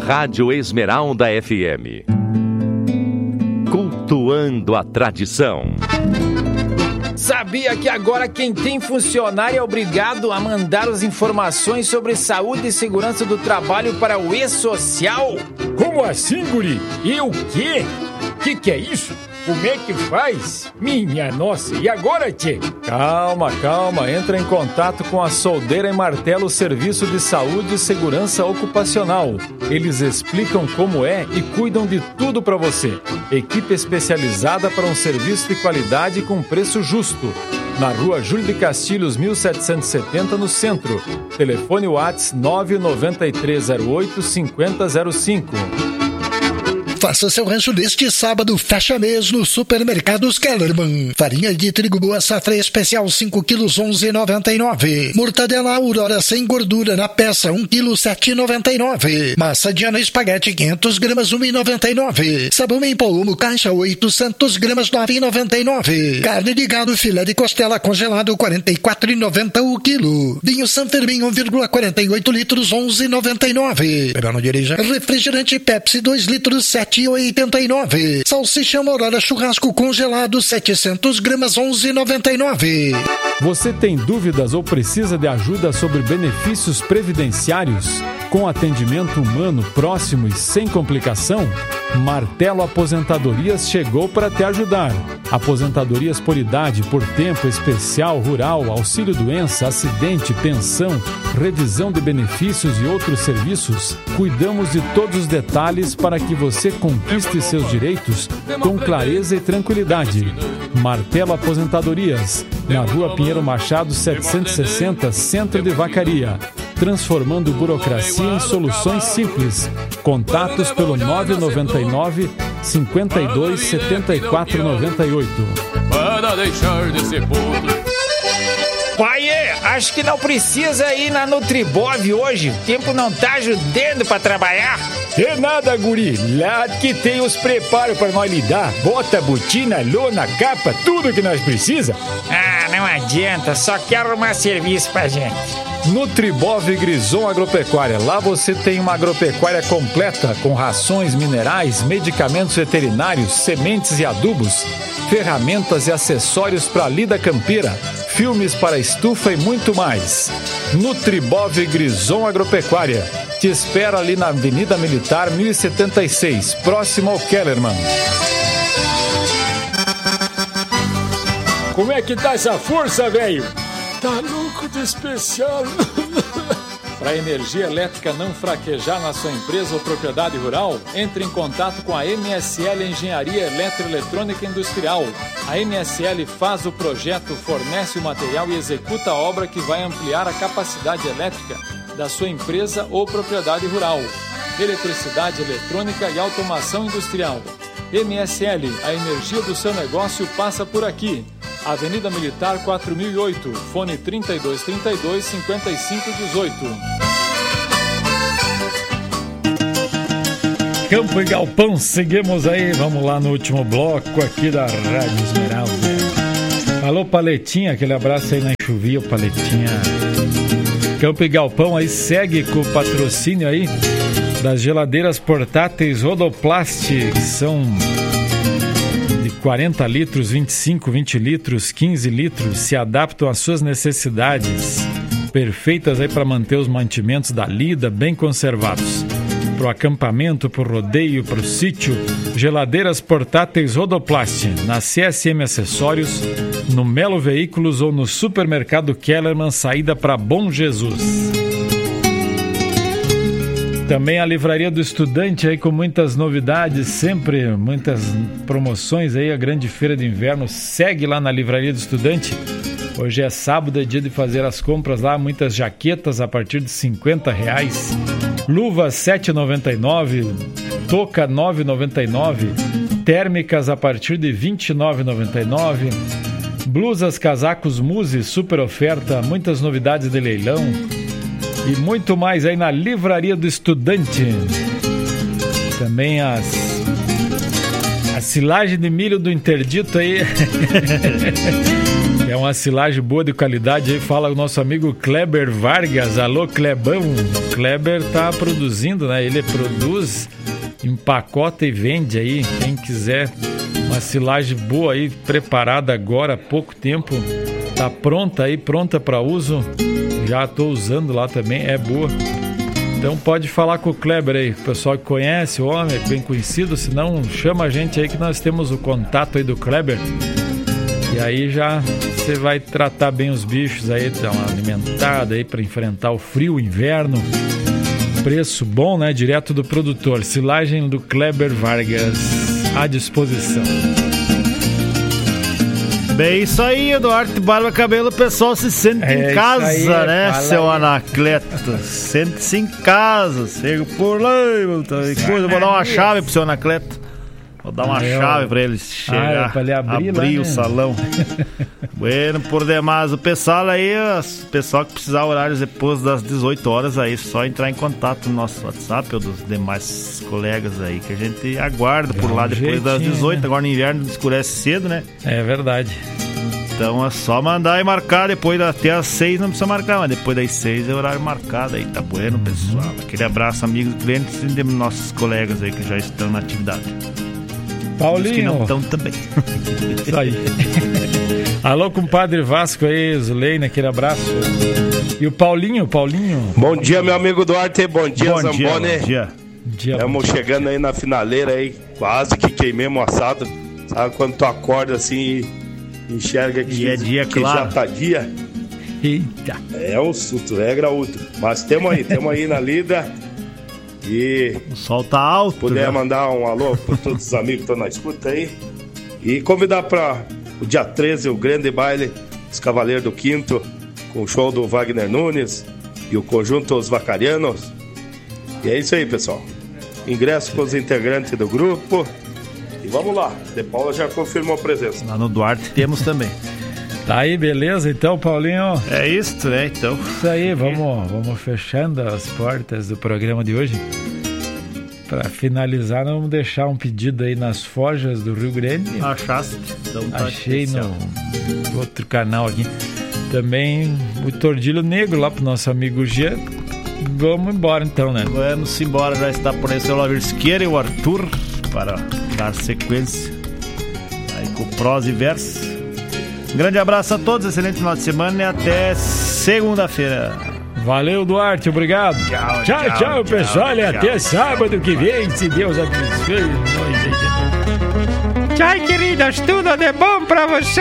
Rádio Esmeralda FM. Cultuando a tradição. Sabia que agora quem tem funcionário é obrigado a mandar as informações sobre saúde e segurança do trabalho para o E-Social? Como assim, guri? E o quê? Que é isso? Como é que faz? Minha nossa, e agora, tchê? Calma, entra em contato com a Soldeira e Martelo Serviço de Saúde e Segurança Ocupacional. Eles explicam como é e cuidam de tudo para você. Equipe especializada para um serviço de qualidade com preço justo. Na rua Júlio de Castilhos, 1770, no centro. Telefone WhatsApp 99308-5005. Faça seu rancho neste sábado, fecha mês no Supermercados Kellerman. Farinha de trigo boa safra especial 5 quilos 11,99. Mortadela Aurora sem gordura na peça 1 quilo 7,99. Massa Diana espaguete 500 gramas 1,99. Sabão em polvo caixa 800 gramas 9,99. Carne de gado filé de costela congelado 44,90 o quilo. Vinho San Fermin 1,48 litros 11,99. Bebeu no dirija. Refrigerante Pepsi 2 litros 7,89. Salsicha Aurora churrasco congelado 700 gramas 11,99. Você tem dúvidas ou precisa de ajuda sobre benefícios previdenciários? Com atendimento humano próximo e sem complicação? Martelo Aposentadorias chegou para te ajudar. Aposentadorias por idade, por tempo especial, rural, auxílio-doença, acidente, pensão, revisão de benefícios e outros serviços. Cuidamos de todos os detalhes para que você conquiste seus direitos com clareza e tranquilidade. Martelo Aposentadorias, na Rua Pinheiro Machado 760, Centro de Vacaria. Transformando burocracia em soluções simples. Contatos pelo 999 52 74 98. Para deixar de ser puto. Pai, acho que não precisa ir na Nutribov hoje. O tempo não tá ajudando pra trabalhar. É nada, guri. Lá que tem os preparos pra nós lidar. Bota, botina, lona, capa, tudo que nós precisa. Ah, não adianta. Só quero arrumar serviço pra gente. Nutribov Grison Agropecuária. Lá você tem uma agropecuária completa com rações, minerais, medicamentos veterinários, sementes e adubos, ferramentas e acessórios para lida campeira, filmes para estufa e muito mais. Nutribov Grison Agropecuária. Te espera ali na Avenida Militar 1076, próximo ao Kellerman. Como é que tá essa força, velho? Tá louco de especial. Para a energia elétrica não fraquejar na sua empresa ou propriedade rural, entre em contato com a MSL Engenharia Eletroeletrônica Industrial. A MSL faz o projeto, fornece o material e executa a obra que vai ampliar a capacidade elétrica da sua empresa ou propriedade rural. Eletricidade, eletrônica e automação industrial. MSL, a energia do seu negócio passa por aqui. Avenida Militar 4008, fone 3232-5518. Campo e Galpão, seguimos aí, vamos lá no último bloco aqui da Rádio Esmeralda. Alô, Paletinha, aquele abraço aí na chuvia, Paletinha. Campo e Galpão aí segue com o patrocínio aí das geladeiras portáteis Rodoplast, que são 40 litros, 25, 20 litros, 15 litros, se adaptam às suas necessidades, perfeitas aí para manter os mantimentos da lida bem conservados. Para o acampamento, para o rodeio, para o sítio, geladeiras portáteis Rodoplast, na CSM Acessórios, no Melo Veículos ou no Supermercado Kellerman, saída para Bom Jesus. Também a Livraria do Estudante aí com muitas novidades, sempre muitas promoções aí, a grande feira de inverno segue lá na Livraria do Estudante. Hoje é sábado, é dia de fazer as compras lá, muitas jaquetas a partir de R$50, luvas R$ 7,99, touca R$ 9,99, térmicas a partir de R$ 29,99, blusas, casacos Muse, super oferta, muitas novidades de leilão. E muito mais aí na Livraria do Estudante. Também a silagem de milho do Interdito aí. É uma silagem boa de qualidade. Aí fala o nosso amigo Kleber Vargas. Alô, Klebão. O Kleber tá produzindo, né? Ele produz, empacota e vende aí. Quem quiser uma silagem boa aí, preparada agora há pouco tempo, tá pronta aí, pronta para uso. Já tô usando lá também, é boa. Então pode falar com o Kleber aí, o pessoal que conhece, o homem é bem conhecido, se não, chama a gente aí que nós temos o contato aí do Kleber. E aí já você vai tratar bem os bichos aí, dar uma alimentada aí para enfrentar o frio, o inverno. Preço bom, né? Direto do produtor. Silagem do Kleber Vargas à disposição. Bem, isso aí, Eduardo Barba Cabelo, o pessoal se sente em casa, aí, né, seu Anacleto? Sente-se em casa, chega por lá, vou dar uma chave pro seu Anacleto. Vou dar uma chave pra ele chegar, pra ele abrir lá, né? o salão. Bueno, por demais, o pessoal aí, o pessoal que precisar horários depois das 18 horas aí, só entrar em contato no nosso WhatsApp ou dos demais colegas aí, que a gente aguarda por lá depois das 18, agora no inverno escurece cedo, né? É verdade. Então é só mandar e marcar, depois até as 6 não precisa marcar, mas depois das 6 é horário marcado aí, tá bueno, pessoal? Aquele abraço, amigos, clientes e de nossos colegas aí que já estão na atividade. Paulinho. Que não estão também. Isso aí. Alô, compadre Vasco aí, Zuleina, aquele abraço. E o Paulinho. Bom dia, meu amigo Duarte. Bom dia, Zamboni. Bom dia. Estamos chegando aí na finaleira aí, quase que queimemos o assado. Sabe quando tu acorda assim e enxerga que, dia, que claro. Já tá dia? Eita. É um susto, é graúdo. Mas temos aí na lida. E o sol tá alto. Puder mandar um alô para todos os amigos que estão na escuta aí. E convidar para o dia 13, o grande baile dos Cavaleiros do Quinto, com o show do Wagner Nunes e o conjunto Os Vacarianos. E é isso aí, pessoal. Ingresso para os integrantes do grupo. E vamos lá. De Paula já confirmou a presença. Lá no Duarte temos também. Tá aí, beleza? Então, Paulinho. É isso, né? Então. Isso aí, vamos fechando as portas do programa de hoje. Para finalizar, nós vamos deixar um pedido aí nas Forjas do Rio Grande. Achaste? Então tá. Achei especial. No outro canal aqui. Também o Tordilho Negro lá pro nosso amigo Gia. Vamos embora então, né? Vamos embora, já está por aí o seu Lavirsqueira e o Arthur para dar sequência aí com prosa e verso. Um grande abraço a todos, excelente final de semana e até segunda-feira. Valeu, Duarte, obrigado. Tchau, pessoal. E até sábado que vem, se Deus abençoe. Tchau, queridas, tudo de bom pra você.